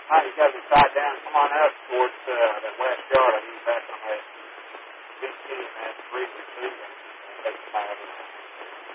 All right, you got to be tied down. Come on up towards that west yard. I need back on that 15 and that 3 or 2 and take the 5.